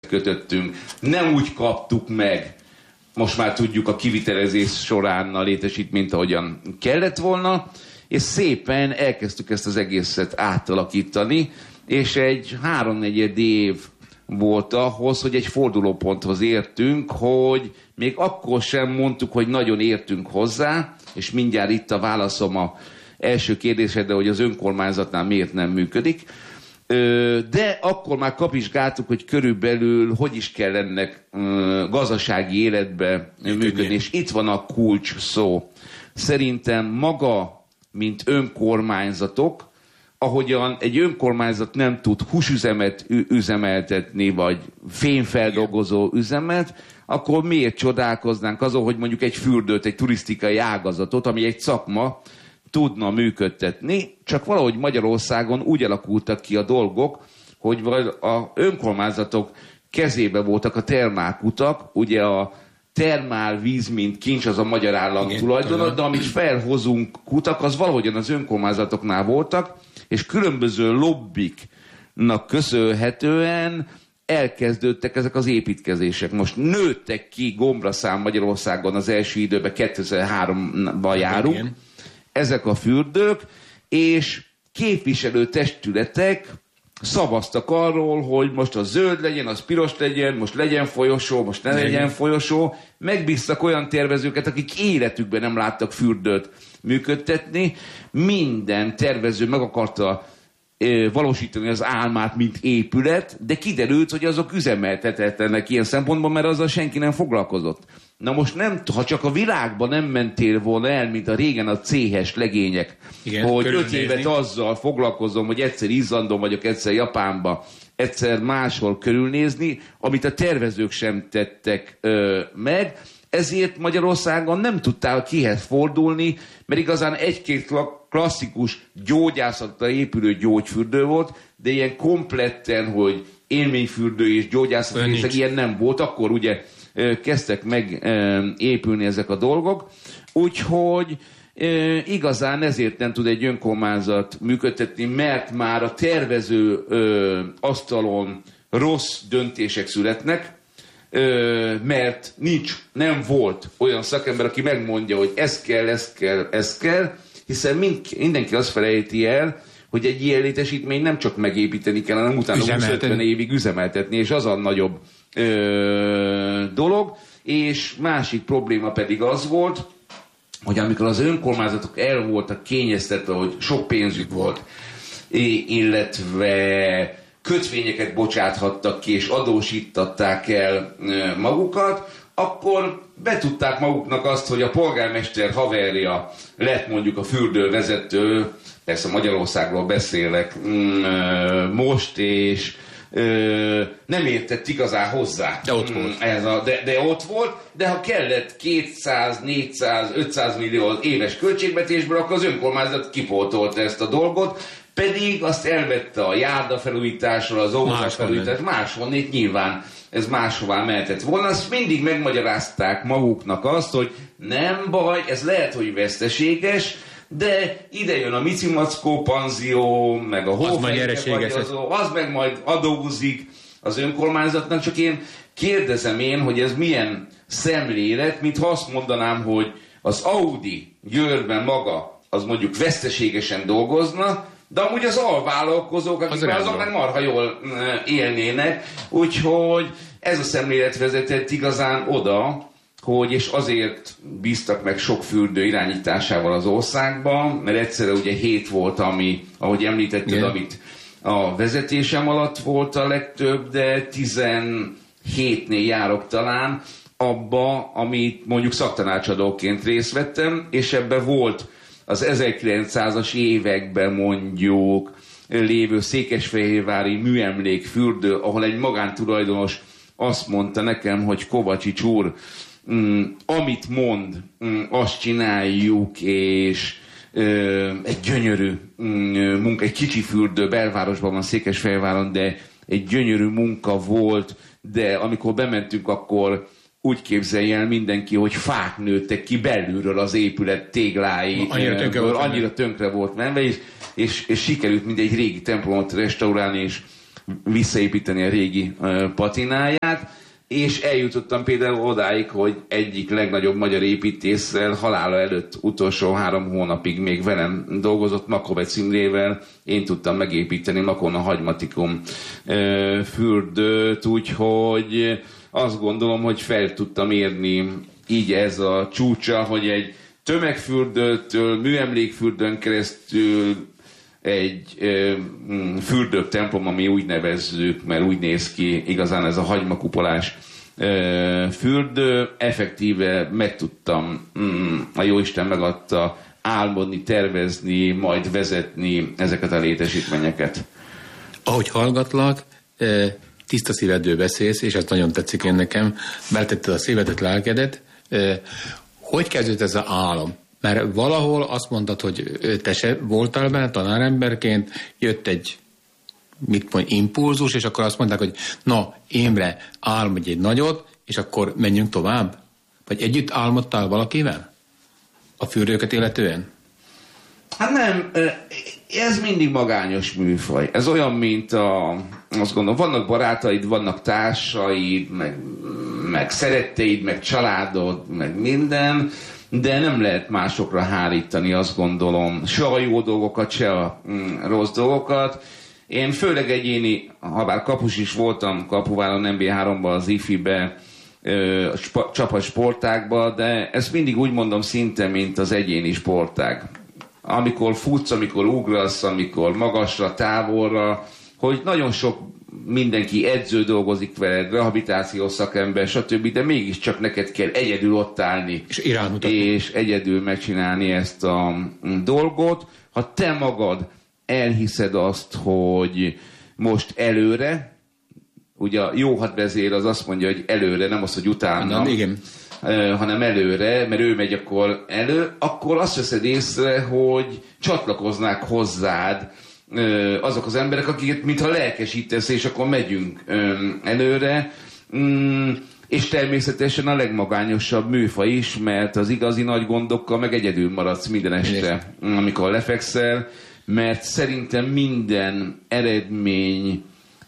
kötöttünk. Nem úgy kaptuk meg, most már tudjuk, a kivitelezés során a létesítményt, ahogyan kellett volna, és szépen elkezdtük ezt az egészet átalakítani, és egy 3-4 év volt ahhoz, hogy egy fordulóponthoz értünk, hogy még akkor sem mondtuk, hogy nagyon értünk hozzá, és mindjárt itt a válaszom a első kérdésedre, hogy az önkormányzatnál miért nem működik. De akkor már kapizsgáltuk, hogy körülbelül hogy is kell ennek gazdasági életbe működni. És itt van a kulcs szó. Szerintem maga, mint önkormányzatok, ahogyan egy önkormányzat nem tud húsüzemet üzemeltetni, vagy fémfeldolgozó üzemet, akkor miért csodálkoznánk azon, hogy mondjuk egy fürdőt, egy turisztikai ágazatot, ami egy szakma, tudna működtetni, csak valahogy Magyarországon úgy alakultak ki a dolgok, hogy a önkormányzatok kezébe voltak a termálkutak, ugye a termálvíz, mint kincs, az a magyar állam tulajdona, de amit felhozunk kutak, az valahogyan az önkormányzatoknál voltak, és különböző lobbiknak köszönhetően elkezdődtek ezek az építkezések. Most nőttek ki gombraszám Magyarországon az első időben, 2003-ban járunk, igen. Ezek a fürdők, és képviselő testületek szavaztak arról, hogy most az zöld legyen, az piros legyen, most legyen folyosó, most ne legyen folyosó. Megbíztak olyan tervezőket, akik életükben nem láttak fürdőt működtetni. Minden tervező meg akarta valósítani az álmát, mint épület, de kiderült, hogy azok üzemeltetetlenek ilyen szempontból, mert azzal senki nem foglalkozott. Na most nem, ha csak a világban nem mentél volna el, mint a régen a céhes legények, igen, hogy 5 évet azzal foglalkozom, hogy egyszer Izlandon vagyok, egyszer Japánba, egyszer máshol körülnézni, amit a tervezők sem tettek meg, ezért Magyarországon nem tudtál kihez fordulni, mert igazán egy-két klasszikus gyógyászatra épülő gyógyfürdő volt, de ilyen kompletten, hogy élményfürdő és gyógyászat, ilyen nem volt, akkor ugye kezdtek megépülni ezek a dolgok. Úgyhogy igazán ezért nem tud egy önkormányzat működtetni, mert már a tervező asztalon rossz döntések születnek, mert nem volt olyan szakember, aki megmondja, hogy ez kell, ez kell, ez kell, hiszen mindenki azt felejti el, hogy egy ilyen létesítmény nem csak megépíteni kell, hanem utána 20-50 évig üzemeltetni, és az a nagyobb dolog. És másik probléma pedig az volt, hogy amikor az önkormányzatok el voltak kényeztetve, hogy sok pénzük volt, illetve kötvényeket bocsáthattak ki, és adósítatták el magukat, akkor betudták maguknak azt, hogy a polgármester haverja lett mondjuk a fürdővezető, persze Magyarországról beszélek most, és nem értett igazán hozzá. De ott volt. De ott volt, de ha kellett 200, 400, 500 millió éves költségvetésből, akkor az önkormányzat kipótolta ezt a dolgot, pedig azt elvette a járdafelújításról, az óvodásfelújításról, máshonnét nyilván ez máshová mehetett volna. Azt mindig megmagyarázták maguknak azt, hogy nem baj, ez lehet, hogy veszteséges, de ide jön a Micimackó panzió, meg a Hófenyke, az meg majd adózik az önkormányzatnak, csak én kérdezem hogy ez milyen szemlélet, mintha azt mondanám, hogy az Audi Győrben maga, az mondjuk veszteségesen dolgozna, de amúgy az alvállalkozók, akik azok meg marha jól élnének, úgyhogy ez a szemlélet vezetett igazán oda, hogy és azért bíztak meg sok fürdő irányításával az országban, mert egyszerre ugye 7 volt, ami, ahogy említetted, amit a vezetésem alatt volt a legtöbb, de 17-nél járok talán abba, amit mondjuk szaktanácsadóként részt vettem, és ebben volt az 1900-as években mondjuk lévő székesfehérvári műemlékfürdő, ahol egy magántulajdonos azt mondta nekem, hogy Kovacsics úr, amit mond, azt csináljuk, és egy gyönyörű munka, egy kicsi fürdő, belvárosban van Székesfehérváron, de egy gyönyörű munka volt, de amikor bementünk, akkor úgy képzelje el mindenki, hogy fák nőttek ki belülről az épület téglái, annyira tönkre volt menve, és sikerült mindegy régi templomot restaurálni, és visszaépíteni a régi patináját, és eljutottam például odáig, hogy egyik legnagyobb magyar építéssel halála előtt utolsó 3 hónapig még velem dolgozott, Makovec Imrével, én tudtam megépíteni Makon a Hagymatikum fürdőt, úgyhogy azt gondolom, hogy fel tudtam érni így ez a csúcsa, hogy egy tömegfürdőtől műemlékfürdőn keresztül egy fürdőtemplom, ami úgy nevezzük, mert úgy néz ki igazán ez a hagymakupolás fürdő, effektíve meg tudtam, a Jóisten megadta álmodni, tervezni, majd vezetni ezeket a létesítményeket. Ahogy hallgatlak, tiszta szívedből beszélsz, és ez nagyon tetszik én nekem, beletetted a szívedet, lelkedet. Hogy kezdődött ez az álom? Mert valahol azt mondtad, hogy te se voltál benne tanáremberként, jött egy impulzus, és akkor azt mondták, hogy na, Imre, álmodj egy nagyot, és akkor menjünk tovább? Vagy együtt álmodtál valakivel? A fürdőket illetően? Hát nem, ez mindig magányos műfaj. Ez olyan, mint azt gondolom, vannak barátaid, vannak társaid, meg szeretteid, meg családod, meg minden, de nem lehet másokra hárítani, azt gondolom, se a jó dolgokat, se a rossz dolgokat. Én főleg egyéni, habár kapus is voltam Kapuváron MB3-ban, az IFI-be, csapat sportágba, de ezt mindig úgy mondom szinte, mint az egyéni sportág. Amikor futsz, amikor ugrasz, amikor magasra, távolra, hogy nagyon sok mindenki edző dolgozik veled, rehabilitációs szakember, stb., de mégiscsak neked kell egyedül ott állni, és egyedül megcsinálni ezt a dolgot. Ha te magad elhiszed azt, hogy most előre, ugye a jó hadvezér az azt mondja, hogy előre, nem az, hogy utána, hanem előre, mert ő megy akkor elő, akkor azt veszed észre, hogy csatlakoznák hozzád azok az emberek, akiket mintha lelkesítesz, és akkor megyünk előre. És természetesen a legmagányosabb műfaj is, mert az igazi nagy gondokkal meg egyedül maradsz minden este, amikor lefekszel, mert szerintem minden eredmény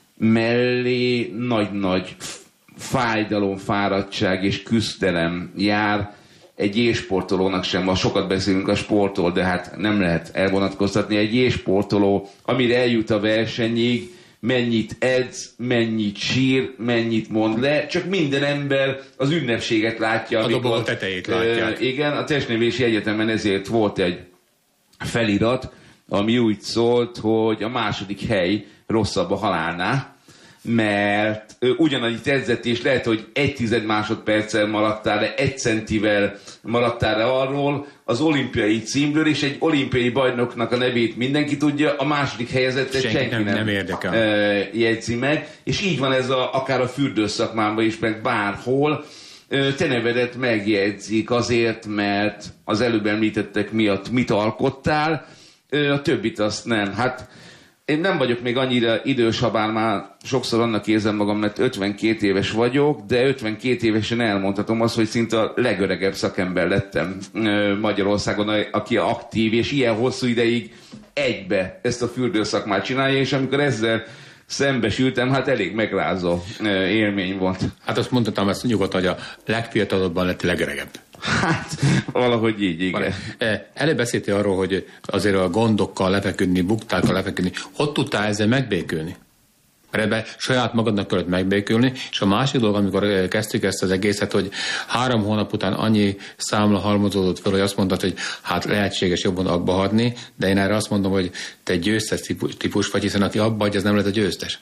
mellé nagy-nagy fájdalom, fáradtság és küzdelem jár. Egy jégsportolónak sem, ma sokat beszélünk a sportról, de hát nem lehet elvonatkoztatni. Egy jégsportoló, amire eljut a versenyig, mennyit edz, mennyit sír, mennyit mond le, csak minden ember az ünnepséget látja. A dobogó tetejét látják. Igen, a Testnevelési Egyetemen ezért volt egy felirat, ami úgy szólt, hogy a második hely rosszabb a halálnál, mert ugyanannyit edzett, és lehet, hogy 1/10 másodperccel maradtál le, 1 centivel maradtál le arról az olimpiai címről, és egy olimpiai bajnoknak a nevét mindenki tudja, a második helyezettet senki nem jegyzi meg, és így van ez akár a fürdőszakmában is, meg bárhol, te nevedet megjegyzik azért, mert az előbb említettek miatt mit alkottál, a többit azt nem. Hát én nem vagyok még annyira idős, ha bár már sokszor annak érzem magam, mert 52 éves vagyok, de 52 évesen elmondhatom azt, hogy szinte a legöregebb szakember lettem Magyarországon, aki aktív, és ilyen hosszú ideig egybe ezt a fürdőszakmát csinálja, és amikor ezzel szembesültem, hát elég megrázó élmény volt. Hát azt mondhatom ezt nyugodtan, hogy a legfiatalabban lett legöregebb. Hát, valahogy így, igen. Előbb beszéltél arról, hogy azért a gondokkal lefeküdni, buktákkal lefeküdni. Hogy tudtál ezzel megbékülni? Mert ebben saját magadnak kellett megbékülni, és a másik dolog, amikor kezdtük ezt az egészet, hogy 3 hónap után annyi számla halmozódott fel, hogy azt mondtad, hogy hát lehetséges jobban abba hagyni, de én erre azt mondom, hogy te egy győztes típus vagy, hiszen aki abba hagy, az nem lett a győztes.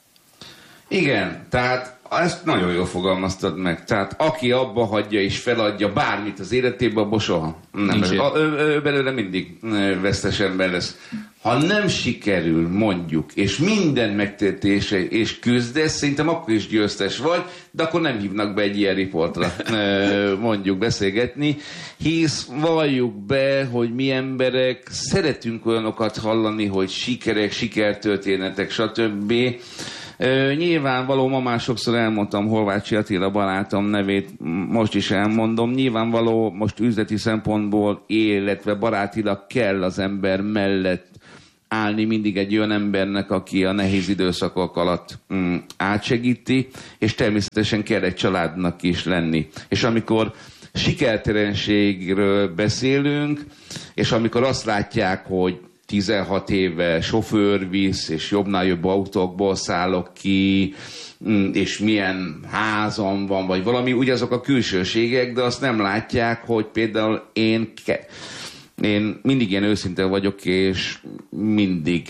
Igen, tehát ezt nagyon jól fogalmaztad meg. Tehát aki abba hagyja és feladja bármit az életében, abban soha nem lesz. Ő belőle mindig vesztes ember lesz. Ha nem sikerül, mondjuk, és minden megtértése és küzdesz, szerintem akkor is győztes vagy, de akkor nem hívnak be egy ilyen riportra mondjuk beszélgetni, hisz valljuk be, hogy mi emberek szeretünk olyanokat hallani, hogy sikerek, sikertörténetek, stb. Nyilvánvaló, ma már sokszor elmondtam Horváthsi Attila barátom nevét, most is elmondom, nyilvánvaló most üzleti szempontból, illetve barátilag kell az ember mellett állni mindig egy olyan embernek, aki a nehéz időszakok alatt átsegíti, és természetesen kell egy családnak is lenni. És amikor sikertelenségről beszélünk, és amikor azt látják, hogy 16 éve sofőr visz, és jobbnál jobb autókból szállok ki, és milyen házam van, vagy valami, ugye azok a külsőségek, de azt nem látják, hogy például én mindig ilyen őszinte vagyok, és mindig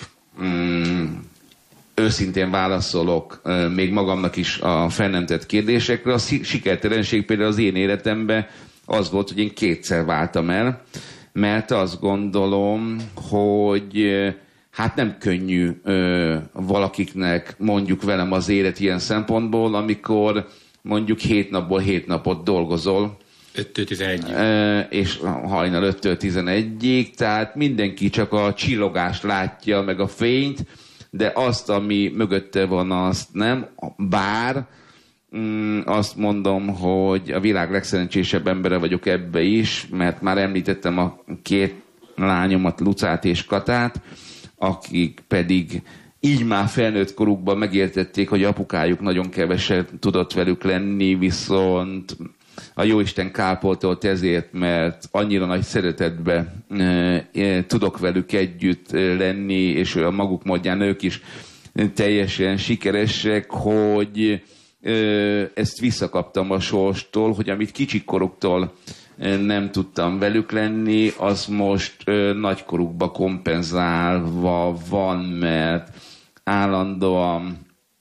őszintén válaszolok még magamnak is a fel nem tett kérdésekre. A sikertelenség például az én életemben az volt, hogy én 2-szer váltam el, mert azt gondolom, hogy hát nem könnyű valakiknek mondjuk velem az élet ilyen szempontból, amikor mondjuk 7 napból 7 napot dolgozol. 5-11-ig. És hajnal 5-11-ig, tehát mindenki csak a csillogást látja, meg a fényt, de azt, ami mögötte van, azt nem. Bár azt mondom, hogy a világ legszerencsésebb embere vagyok ebbe is, mert már említettem a 2 lányomat, Lucát és Katát, akik pedig így már felnőtt korukban megértették, hogy apukájuk nagyon keveset tudott velük lenni, viszont a Jóisten kápoltolt ezért, mert annyira nagy szeretetbe tudok velük együtt lenni, és a maguk módján ők is teljesen sikeresek, hogy ezt visszakaptam a sorstól, hogy amit kicsikkoruktól nem tudtam velük lenni, az most nagykorukba kompenzálva van, mert állandóan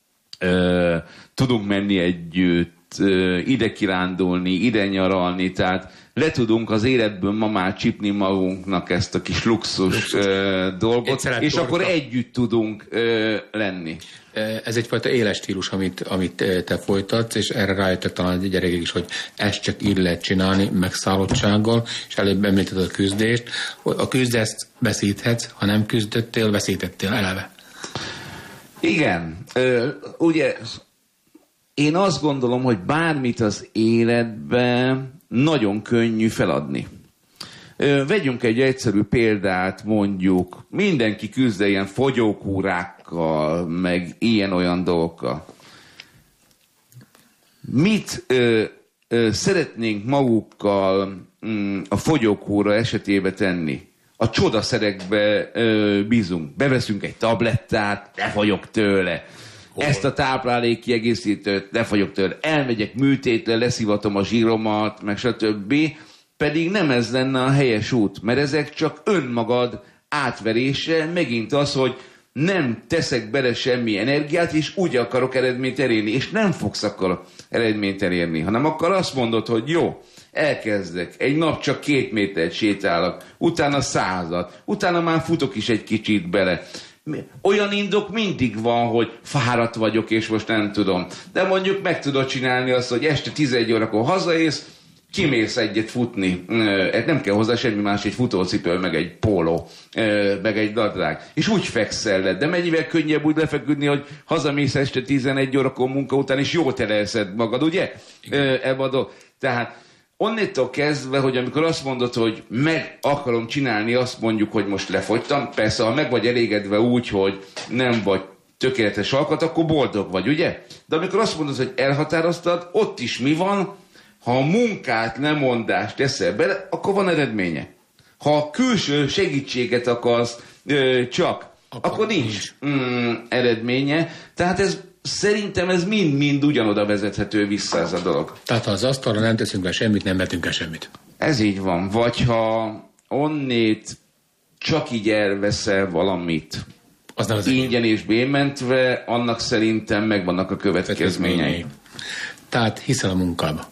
tudunk menni együtt, ide kirándulni, ide nyaralni, tehát le tudunk az életből ma már csipni magunknak ezt a kis luxus dolgot, és akkor együtt tudunk lenni. Ez egyfajta éles stílus, amit te folytatsz, és erre rájöttek talán a gyerekek is, hogy ezt csak így lehet csinálni, megszállottsággal, és előbb említetted a küzdést. A küzdést veszíthetsz, ha nem küzdöttél, veszítettél eleve. Igen. Ugye én azt gondolom, hogy bármit az életben nagyon könnyű feladni. Vegyünk egy egyszerű példát, mondjuk mindenki küzd ilyen fogyókúrákkal, meg ilyen-olyan dolgokkal. Mit szeretnénk magukkal a fogyókúra esetében tenni? A csodaszerekbe bízunk. Beveszünk egy tablettát, lefagyok tőle. Ezt a táplálékkiegészítőt, lefagyok tőle. Elmegyek műtétre, leszivatom a zsíromat, meg stb. Pedig nem ez lenne a helyes út, mert ezek csak önmagad átverése, megint az, hogy nem teszek bele semmi energiát, és úgy akarok eredményt elérni, és nem fogsz akkor eredményt elérni, hanem akkor azt mondod, hogy jó, elkezdek, egy nap csak 2 métert sétálok, utána 100-at, utána már futok is egy kicsit bele. Olyan indok mindig van, hogy fáradt vagyok, és most nem tudom. De mondjuk meg tudod csinálni azt, hogy este 11 órakor hazaész, kimész egyet futni, nem kell hozzá semmi más, egy futócipő, meg egy póló, meg egy nadrág. És úgy fekszel le, de mennyivel könnyebb úgy lefeküdni, hogy hazamész este 11 órakor munka után, és jól telelszed magad, ugye? Tehát onnétól kezdve, hogy amikor azt mondod, hogy meg akarom csinálni, azt mondjuk, hogy most lefogytam, persze, ha meg vagy elégedve úgy, hogy nem vagy tökéletes alkat, akkor boldog vagy, ugye? De amikor azt mondod, hogy elhatároztad, ott is mi van? Ha a munkát, lemondást teszel bele, akkor van eredménye. Ha a külső segítséget akarsz akkor nincs eredménye. Tehát szerintem ez mind ugyanoda vezethető vissza ez a dolog. Tehát ha az asztalra nem teszünk be semmit, nem vetünk el semmit. Ez így van. Vagy ha onnét csak így elveszel valamit, ingyen és bémentve, annak szerintem megvannak a következményei. Tehát hiszel a munkába.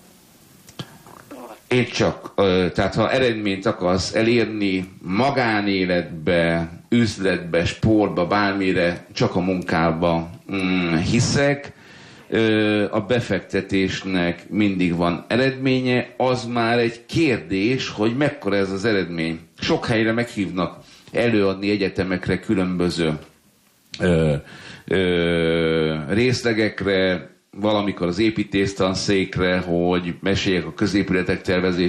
Én csak, tehát ha eredményt akarsz elérni magánéletbe, üzletbe, sportba, bármire, csak a munkába hiszek. A befektetésnek mindig van eredménye, az már egy kérdés, hogy mekkora ez az eredmény. Sok helyre meghívnak előadni egyetemekre különböző részlegekre, valamikor az építésztanszékre, hogy meséljek a középületek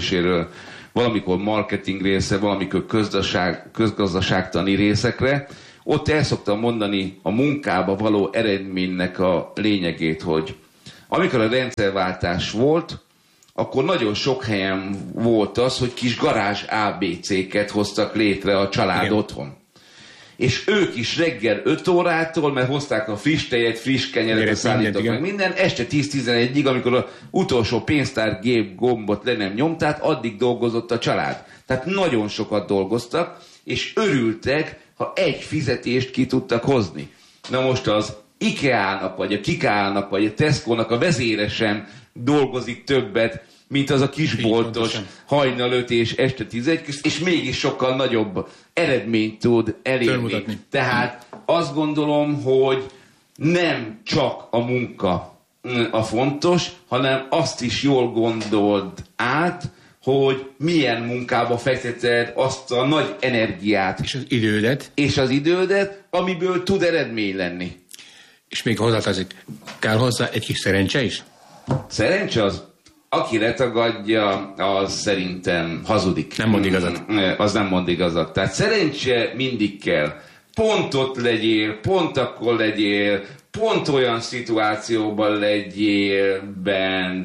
tervezéséről, valamikor marketing része, valamikor közgazdaságtani részekre, ott el szoktam mondani a munkába való eredménynek a lényegét, hogy amikor a rendszerváltás volt, akkor nagyon sok helyen volt az, hogy kis garázs ABC-ket hoztak létre a család igen. otthon. És ők is reggel 5 órától, mert hozták a friss tejet, friss kenyeret, szállítok meg minden, este 10-11-ig, amikor az utolsó pénztárgép gombot le nem nyomták, addig dolgozott a család. Tehát nagyon sokat dolgoztak, és örültek, ha egy fizetést ki tudtak hozni. Na most az IKEA-nak, vagy a Kika-nak, vagy a Tesco-nak a vezére sem dolgozik többet, mint az a kisboltos hajnal 5 és este 11, és mégis sokkal nagyobb eredményt tud elérni. Tehát azt gondolom, hogy nem csak a munka a fontos, hanem azt is jól gondold át, hogy milyen munkába fekteted azt a nagy energiát. És az idődet, amiből tud eredmény lenni. És még hozzátartozik, kell hozzá egy kis szerencse is? Szerencse az, aki letagadja, az szerintem hazudik. Nem mond igazat. Az nem mond igazat. Tehát szerencse mindig kell. Pont ott legyél, pont akkor legyél, pont olyan szituációban legyél benn,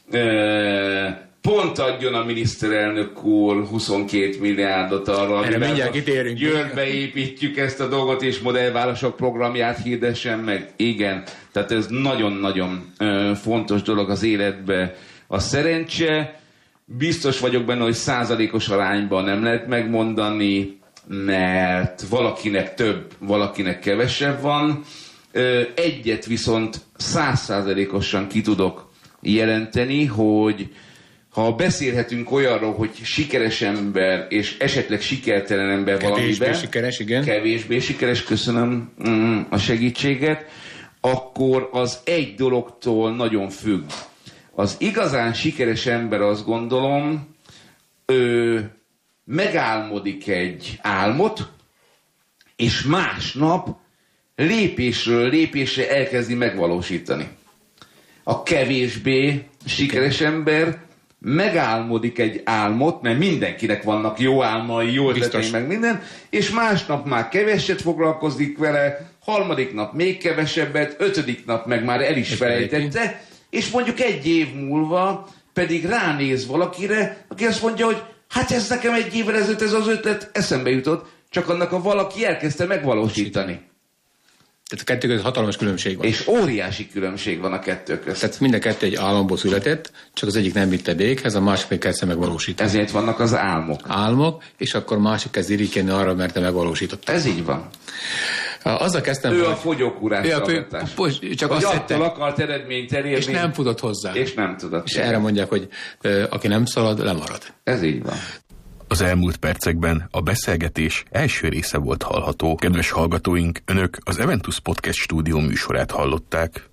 pont adjon a miniszterelnök úr 22 milliárdot arra, amivel Győrbe építjük ezt a dolgot, és modellvárosok programját hirdessen meg. Igen, tehát ez nagyon-nagyon fontos dolog az életben. A szerencse, biztos vagyok benne, hogy százalékos arányban nem lehet megmondani, mert valakinek több, valakinek kevesebb van. Egyet viszont 100%-osan ki tudok jelenteni, hogy ha beszélhetünk olyanról, hogy sikeres ember és esetleg sikertelen ember valamiben, sikeres, igen. Kevésbé sikeres, köszönöm a segítséget, akkor az egy dologtól nagyon függ. Az igazán sikeres ember, azt gondolom, megálmodik egy álmot, és másnap lépésről lépésre elkezdi megvalósítani. A kevésbé sikeres ember megálmodik egy álmot, mert mindenkinek vannak jó álmai, jó ötletei, meg minden, és másnap már keveset foglalkozik vele, harmadik nap még kevesebbet, 5. nap meg már el is felejtette, és mondjuk 1 év múlva pedig ránéz valakire, aki azt mondja, hogy hát ez nekem 1 évvel ezelőtt ez az ötlet eszembe jutott, csak annak a valaki elkezdte megvalósítani. Tehát a kettő között hatalmas különbség van. És óriási különbség van a kettő között. Tehát mind a kettő egy álomból született, csak az egyik nem vitte véghez, a másik még kezdte megvalósítani. Ezért vannak az álmok. Álmok, és akkor másik kezd irigykedni arra, mert te megvalósítottad. Ez így van. Azzal kezdtem, ő a fogyókúrás szolgáltatás. Csak azt attól akart eredményt elérni. És nem tudott hozzá. És nem tudott. És erre mondják, hogy aki nem szalad, lemarad. Ez így van. Az elmúlt percekben a beszélgetés első része volt hallható. Kedves hallgatóink, önök az Eventus Podcast stúdió műsorát hallották.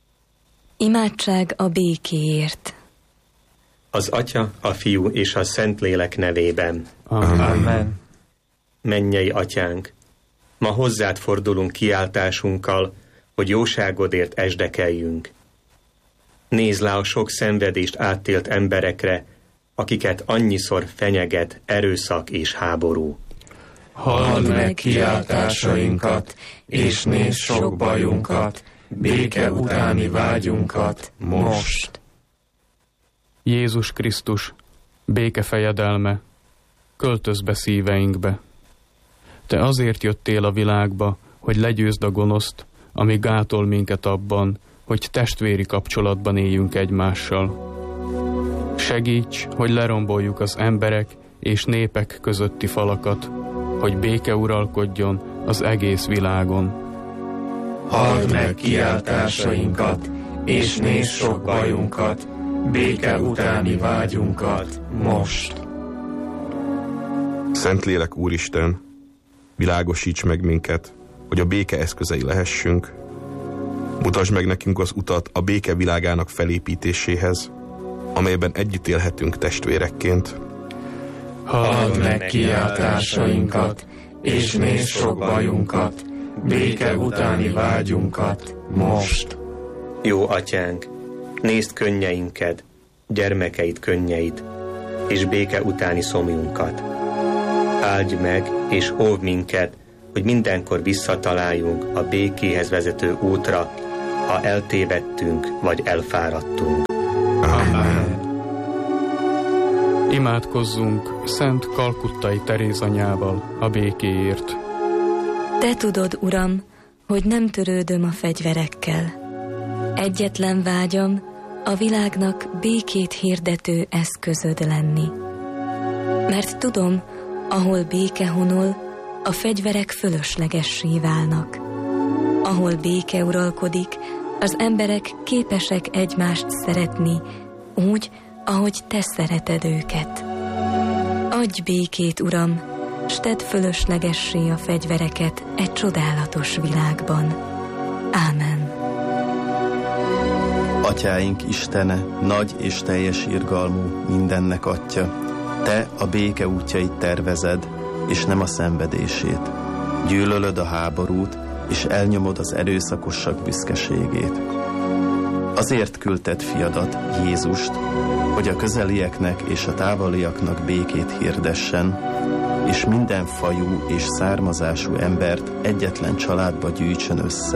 Imádság a békéért. Az Atya, a Fiú és a Szentlélek nevében. Amen. Mennyei Atyánk, ma hozzád fordulunk kiáltásunkkal, hogy jóságodért esdekeljünk. Nézd le a sok szenvedést átélt emberekre, akiket annyiszor fenyeget erőszak és háború. Halld meg kiáltásainkat, és nézd sok bajunkat, béke utáni vágyunkat most. Jézus Krisztus, béke fejedelme, költözz be szíveinkbe. Te azért jöttél a világba, hogy legyőzd a gonoszt, ami gátol minket abban, hogy testvéri kapcsolatban éljünk egymással. Segíts, hogy leromboljuk az emberek és népek közötti falakat, hogy béke uralkodjon az egész világon. Halld meg kiáltásainkat, és nézd sok bajunkat, béke utáni vágyunkat most. Szentlélek Úristen, világosíts meg minket, hogy a béke eszközei lehessünk. Mutasd meg nekünk az utat a béke világának felépítéséhez, amelyben együtt élhetünk testvérekként. Halld meg kiáltásainkat, és nézd sok bajunkat, béke utáni vágyunkat most. Jó Atyánk, nézd könnyeinket, gyermekeid könnyeit, és béke utáni szomjunkat. Áldj meg, és óvd minket hogy mindenkor visszataláljunk a békéhez vezető útra, ha eltévedtünk vagy elfáradtunk. Amen. Imádkozzunk Szent Kalkuttai Teréz anyával a békéért. Te tudod, Uram, hogy nem törődöm a fegyverekkel. Egyetlen vágyam a világnak békét hirdető eszközöd lenni. Mert tudom, ahol béke honol, a fegyverek fölöslegessé válnak. Ahol béke uralkodik, az emberek képesek egymást szeretni, úgy, ahogy te szereted őket. Adj békét, Uram, s tedd fölöslegessé a fegyvereket egy csodálatos világban. Ámen. Atyáink Istene, nagy és teljes irgalmú, mindennek Atya, te a béke útjait tervezed, és nem a szenvedését. Gyűlölöd a háborút, és elnyomod az erőszakosak büszkeségét. Azért küldted fiadat, Jézust, hogy a közelieknek és a távoliaknak békét hirdessen, és minden fajú és származású embert egyetlen családba gyűjtsön össze.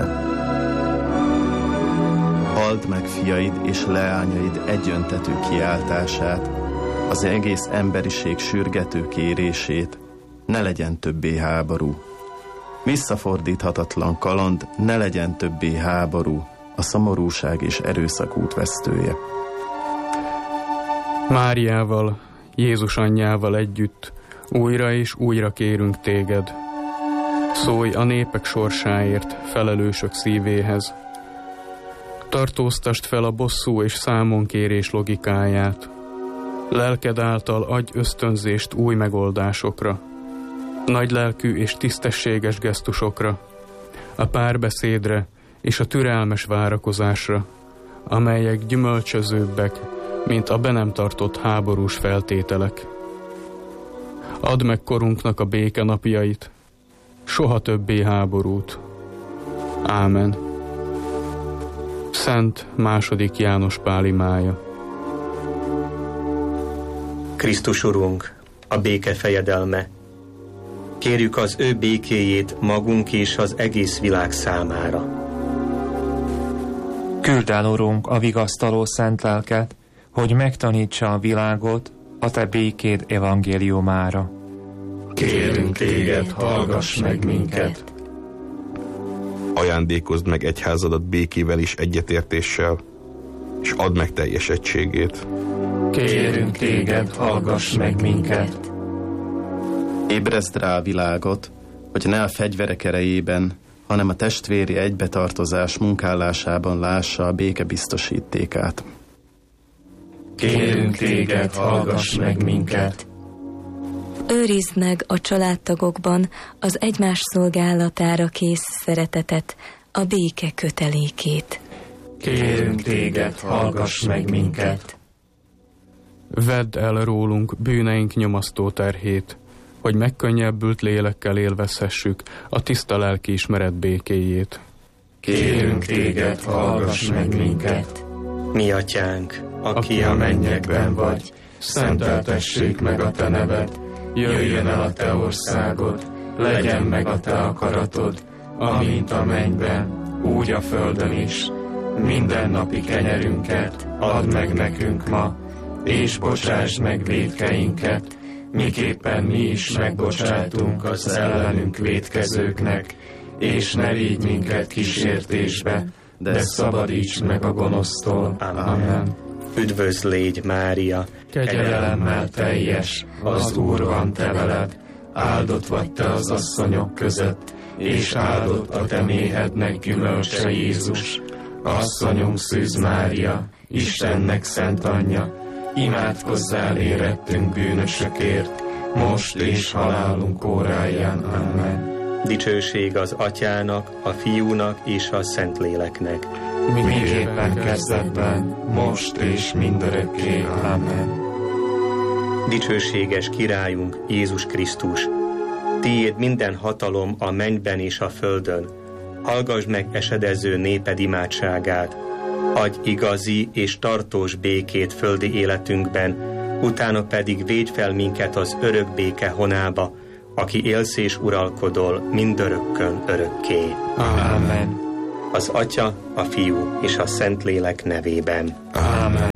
Halld meg fiaid és leányaid egyöntetű kiáltását, az egész emberiség sürgető kérését, ne legyen többé háború. Visszafordíthatatlan kaland, ne legyen többé háború, a szomorúság és erőszak útvesztője. Máriával, Jézus anyjával együtt újra és újra kérünk téged. Szólj a népek sorsáért, felelősök szívéhez. Tartóztasd fel a bosszú és számonkérés logikáját. Lelked által adj ösztönzést új megoldásokra, nagylelkű és tisztességes gesztusokra, a párbeszédre és a türelmes várakozásra, amelyek gyümölcsözőbbek, mint a be nem tartott háborús feltételek. Add meg korunknak a béke napjait, soha többé háborút. Ámen. Szent II. János Pál imája. Krisztus Urunk, a béke fejedelme. Kérjük az ő békéjét magunk és az egész világ számára. Küldd el, Urunk, a vigasztaló szent lelket, hogy megtanítsa a világot a te békéd evangéliumára. Kérünk téged, hallgass meg minket! Ajándékozd meg egyházadat békével és egyetértéssel, és add meg teljes egységét. Kérünk téged, hallgass meg minket! Ébreszd rá a világot, hogy ne a fegyverek erejében, hanem a testvéri egybetartozás munkálásában lássa a béke biztosítékát. Kérünk téged, hallgass meg minket! Őrizd meg a családtagokban az egymás szolgálatára kész szeretetet, a béke kötelékét. Kérünk téged, hallgass meg minket! Vedd el rólunk bűneink nyomasztó terhét, hogy megkönnyebbült lélekkel élvezhessük a tiszta lelkiismeret békéjét. Kérünk téged, hallgass meg minket! Mi atyánk, aki a mennyekben vagy, szenteltessék meg a te neved, jöjjön el a te országod, legyen meg a te akaratod, amint a mennyben, úgy a földön is. Mindennapi kenyerünket add meg nekünk ma, és bocsásd meg vétkeinket, miképpen mi is megbocsátunk az ellenünk vétkezőknek, és ne vigy minket kísértésbe, de szabadítsd meg a gonosztól. Amen. Üdvözl légy, Mária, kegyelemmel teljes, az Úr van te veled, áldott vagy te az asszonyok között, és áldott a te méhednek gyümölcse Jézus. Asszonyunk Szűz Mária, Istennek szent anyja, imádkozzál érettünk bűnösökért, most és halálunk óráján. Amen. Dicsőség az Atyának, a Fiúnak és a Szentléleknek. Miképpen kezdetben, most és mindörökké. Amen. Dicsőséges Királyunk, Jézus Krisztus, tiéd minden hatalom a mennyben és a földön. Hallgasd meg esedező néped imádságát, adj igazi és tartós békét földi életünkben, utána pedig védj fel minket az örök béke honába, aki élsz és uralkodol mindörökkön örökké. Amen. Az Atya, a Fiú és a Szentlélek nevében. Amen.